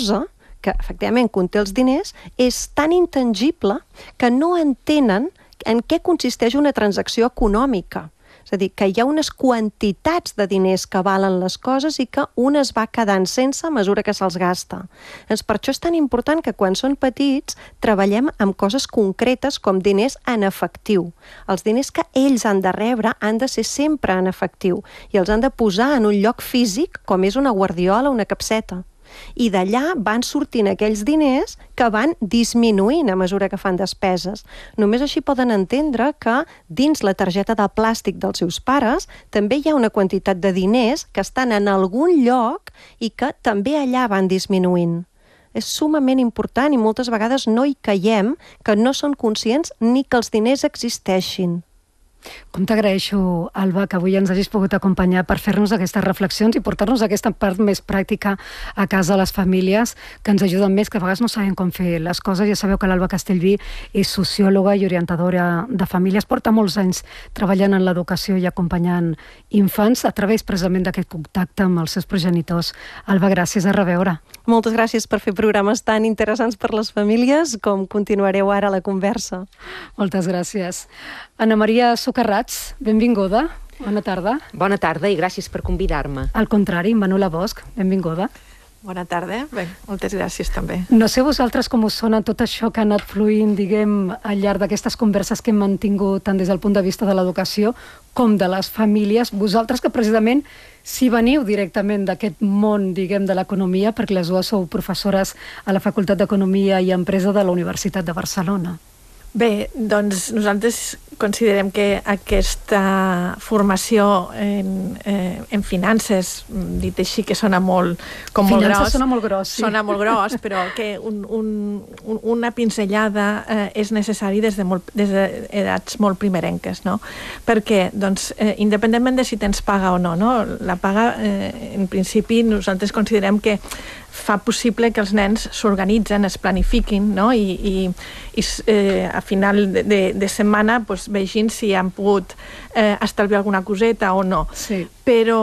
cosa que efectivament conté els diners és tan intangible que no entenen en què consisteix una transacció econòmica. És a dir, que hi ha unes quantitats de diners que valen les coses i que un es va quedant sense a mesura que se'ls gasta. Per això és tan important que quan són petits treballem amb coses concretes com diners en efectiu. Els diners que ells han de rebre han de ser sempre en efectiu i els han de posar en un lloc físic com és una guardiola o una capseta. I d'allà van sortint aquells diners que van disminuint a mesura que fan despeses. Només així poden entendre que dins la targeta de plàstic dels seus pares també hi ha una quantitat de diners que estan en algun lloc i que també allà van disminuint. És sumament important i moltes vegades no hi caiem, que no són conscients ni que els diners existeixin. Com t'agraeixo, Alba, que avui ens hagis pogut acompanyar per fer-nos aquestes reflexions i portar-nos aquesta part més pràctica a casa a les famílies, que ens ajuden més, que a vegades no sabem com fer les coses. Ja sabeu que l'Alba Castellví és sociòloga i orientadora de famílies, porta molts anys treballant en l'educació i acompanyant infants a través precisament d'aquest contacte amb els seus progenitors. Alba, gràcies, a reveure. Moltes gràcies per fer programes tan interessants per les famílies com continuareu ara la conversa. Moltes gràcies. Anna Maria Socarrats, benvinguda. Bona tarda. Bona tarda i gràcies per convidar-me. Al contrari, Manuela Bosch, benvinguda. Bona tarda. Bé, moltes gràcies també. No sé vosaltres com us sona tot això que ha anat fluint, diguem, al llarg d'aquestes converses que hem mantingut tant des del punt de vista de l'educació com de les famílies. Vosaltres que precisament si veniu directament d'aquest món, diguem, de l'economia, perquè les dues sou professores a la Facultat d'Economia i Empresa de la Universitat de Barcelona. Bé, doncs nosaltres considerem que aquesta formació en finances, dit així que sona molt com molt gros. Finances sona molt gros, sí. Sona molt gros, però que una pinzellada és necessari des d'edats molt primerenques, no? Perquè, doncs, independentment de si tens paga o no, la paga, en principi, nosaltres considerem que fa possible que els nens s'organitzen, es planifiquin, no? I a final de setmana doncs, vegin si han pogut estalviar alguna coseta o no. Sí. Però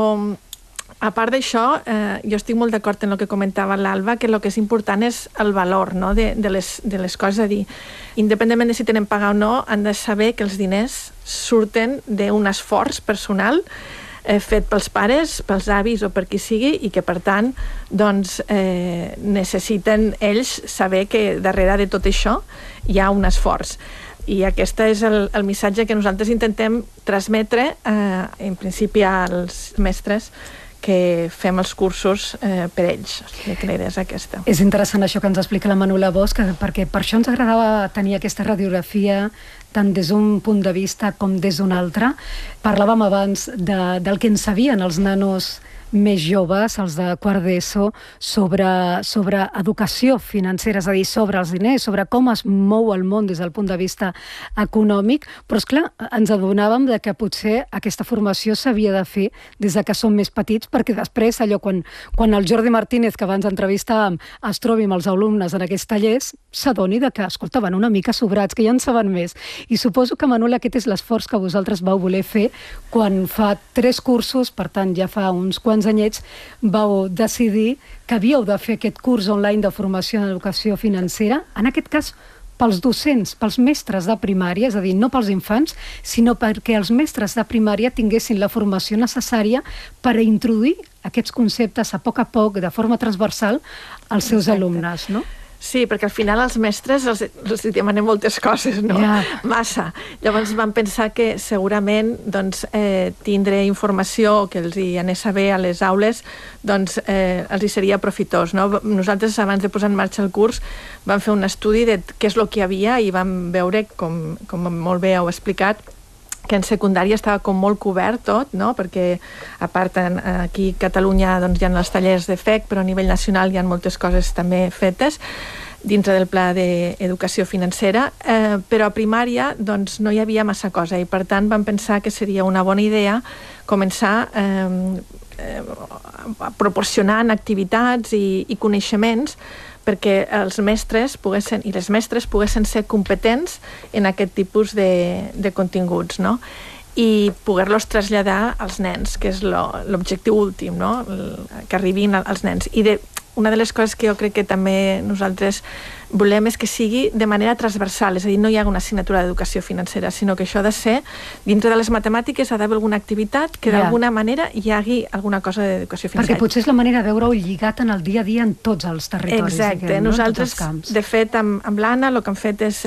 a part d'això, jo estic molt d'acord en el que comentava l'Alba, que el que és important és el valor, no? de les coses. A dir, independentment de si tenen paga o no, han de saber que els diners surten d'un esforç personal fet pels pares, pels avis o per qui sigui, i que per tant doncs, necessiten ells saber que darrere de tot això hi ha un esforç. I aquest és el missatge que nosaltres intentem transmetre en principi als mestres que fem els cursos per ells. O sigui, que la idea és aquesta. És interessant això que ens explica la Manuela Bosch, perquè per això ens agradava tenir aquesta radiografia tant des d'un punt de vista com des d'un altre. Parlàvem abans del que en sabien els nanos més joves, els de quart d'ESO, sobre educació financera, és a dir, sobre els diners, sobre com es mou el món des del punt de vista econòmic, però esclar, ens adonàvem de que potser aquesta formació s'havia de fer des de que som més petits, perquè després allò quan el Jordi Martínez, que abans entrevistàvem, es trobi amb els alumnes en aquests tallers, s'adoni de que, escolta, van una mica sobrats, que ja en saben més. I suposo que, Manuel, aquest és l'esforç que vosaltres vau voler fer quan fa 3 cursos, per tant, ja fa uns quants anyets, vau decidir que havíeu de fer aquest curs online de formació en educació financera, en aquest cas pels docents, pels mestres de primària, és a dir, no pels infants, sinó perquè els mestres de primària tinguessin la formació necessària per introduir aquests conceptes a poc, de forma transversal, als seus alumnes, no? Sí, perquè al final als mestres els demanem moltes coses, no? Ja. Massa. Llavors vam pensar que segurament doncs, tindre informació que els hi anés a bé a les aules doncs, els hi seria profitós, no? Nosaltres, abans de posar en marxa el curs, vam fer un estudi de què és el que hi havia i vam veure, com molt bé heu explicat, que en secundària estava com molt cobert tot, no? Perquè a part aquí a Catalunya doncs, hi ha els tallers de FEC, però a nivell nacional hi ha moltes coses també fetes dintre del pla d'educació financera, però a primària doncs, no hi havia massa cosa i per tant vam pensar que seria una bona idea començar proporcionant activitats i coneixements perquè els mestres i les mestres poguessin ser competents en aquest tipus de continguts, no? I poder-los traslladar als nens, que és l'objectiu últim, no? Que arribin als nens. I una de les coses que jo crec que també nosaltres volem és que sigui de manera transversal, és a dir, no hi ha una assignatura d'educació financera, sinó que això ha de ser, dintre de les matemàtiques, ha d'haver alguna activitat que d'alguna manera hi hagi alguna cosa d'educació financera. Perquè potser és la manera de veure-ho lligat en el dia a dia en tots els territoris. Exacte. Diguem, Nosaltres, de fet, amb l'Anna, el que hem fet és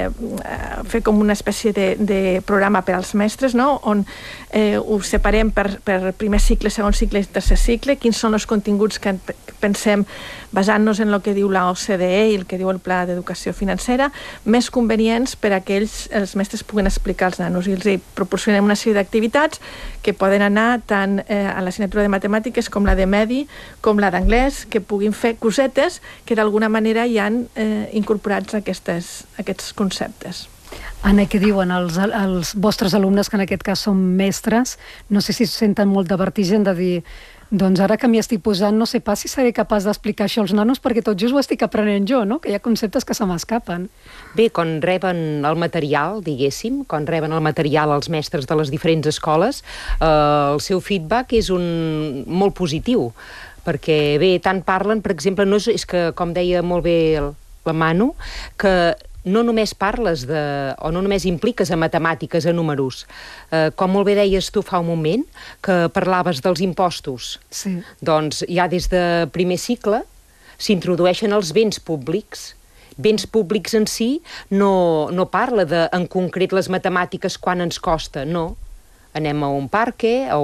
fer com una espècie de programa per als mestres, no? On ho separem per primer cicle, segon cicle i tercer cicle, quins són els continguts que pensem basant-nos en el que diu la OCDE i el que diu el Pla d'Educació Financera, més convenients per a que els mestres puguin explicar als nanos, i els proporcionem una sèrie d'activitats que poden anar tant a l'assignatura de matemàtiques com la de medi, com la d'anglès, que puguin fer cosetes que d'alguna manera hi han incorporats aquests conceptes. Anna, què diuen els vostres alumnes, que en aquest cas són mestres? No sé si es senten molt de vertigen de dir, doncs ara que m'hi estic posant no sé pas si seré capaç d'explicar això als nanos, perquè tot just ho estic aprenent jo, no? Que hi ha conceptes que se m'escapen. Bé, quan reben el material, diguéssim, quan reben el material els mestres de les diferents escoles, el seu feedback és molt positiu, perquè bé, tant parlen, per exemple, no és que, com deia molt bé la Manu, que no només parles o no només impliques a matemàtiques, a números. Com molt bé deies tu fa un moment, que parlaves dels impostos. Sí. Doncs ja des de primer cicle s'introdueixen els béns públics. Béns públics en si no parla en concret les matemàtiques quan ens costa, no. Anem a un parc,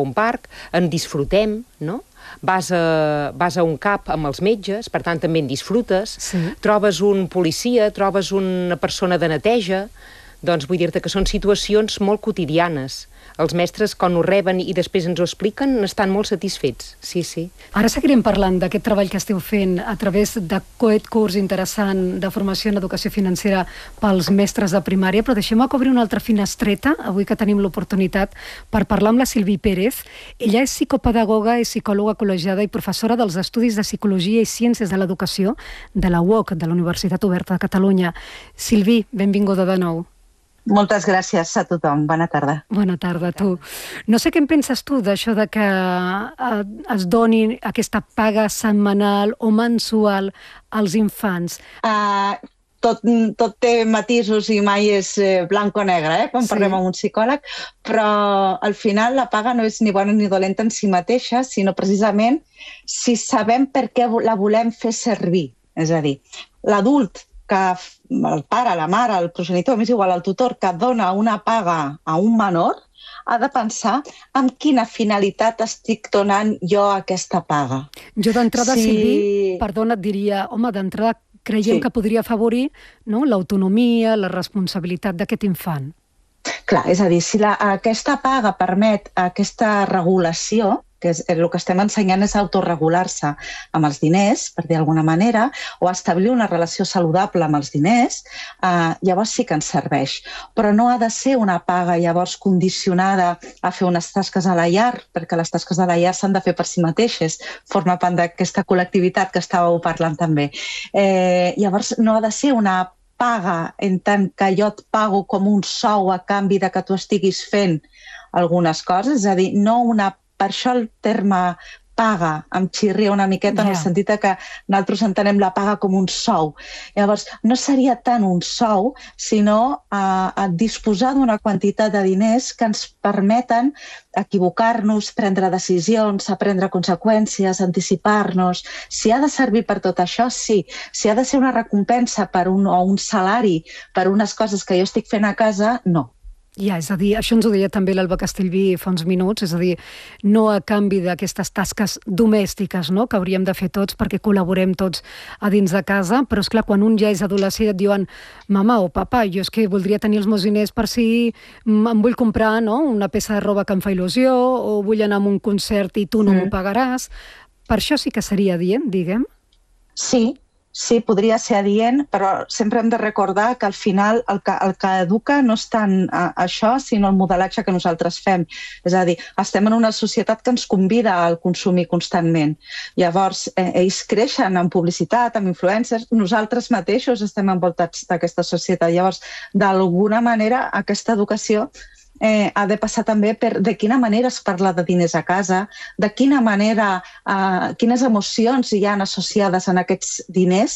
en disfrutem, no? Vas a un CAP amb els metges, per tant també en disfrutes, sí. Trobes un policia, trobes una persona de neteja, doncs vull dir-te que són situacions molt quotidianes. Els mestres, quan ho reben i després ens ho expliquen, estan molt satisfets, sí, sí. Ara seguirem parlant d'aquest treball que esteu fent a través d'aquest curs interessant de formació en educació financera pels mestres de primària, però deixem-me obrir una altra finestreta, avui que tenim l'oportunitat, per parlar amb la Silvi Pérez. Ella és psicopedagoga, és psicòloga col·legiada i professora dels Estudis de Psicologia i Ciències de l'Educació de la UOC, de la Universitat Oberta de Catalunya. Silvi, benvinguda de nou. Moltes gràcies a tothom. Bona tarda. Bona tarda, tu. No sé què en penses tu d'això de que es doni aquesta paga setmanal o mensual als infants. Tot té matisos i mai és blanc o negre, quan parlem amb un psicòleg, però al final la paga no és ni bona ni dolenta en si mateixa, sinó precisament si sabem per què la volem fer servir. És a dir, l'adult, que el pare, la mare, el progenitor, més igual, el tutor, que dona una paga a un menor, ha de pensar amb quina finalitat estic donant jo aquesta paga. Jo d'entrada, Silvi, perdona, et diria, home, d'entrada creiem que podria afavorir l'autonomia, la responsabilitat d'aquest infant. Clar, és a dir, si aquesta paga permet aquesta regulació, que el que estem ensenyant és autorregular-se amb els diners, per dir d'alguna manera, o establir una relació saludable amb els diners, llavors sí que ens serveix. Però no ha de ser una paga llavors condicionada a fer unes tasques a la llar, perquè les tasques a la llar s'han de fer per si mateixes, forma part d'aquesta col·lectivitat que estàveu parlant també. Llavors no ha de ser una paga en tant que jo et pago com un sou a canvi de que tu estiguis fent algunes coses, és a dir, no una. Per això el terme paga em xirria una miqueta en el sentit que nosaltres entenem la paga com un sou. Llavors, no seria tant un sou, sinó disposar d'una quantitat de diners que ens permeten equivocar-nos, prendre decisions, aprendre conseqüències, anticipar-nos. Si ha de servir per tot això, sí. Si ha de ser una recompensa o un salari per unes coses que jo estic fent a casa, no. Ja, és a dir, això ens ho deia també l'Alba Castellví fa uns minuts, és a dir, no a canvi d'aquestes tasques domèstiques, no?, que hauríem de fer tots perquè col·laborem tots a dins de casa, però és clar, quan un ja és adolescent et diuen mama o papa, jo és que voldria tenir els meus diners per si em vull comprar, no?, una peça de roba que em fa il·lusió o vull anar a un concert i tu no m'ho pagaràs. Per això sí que seria adient, diguem? Sí, podria ser adient, però sempre hem de recordar que al final el que educa no és tant això, sinó el modelatge que nosaltres fem. És a dir, estem en una societat que ens convida al consumir constantment. Llavors, ells creixen en publicitat, en influencers, nosaltres mateixos estem envoltats d'aquesta societat. Llavors, d'alguna manera, aquesta educació ha de passar també per de quina manera es parla de diners a casa, de quina manera, quines emocions hi ha associades en aquests diners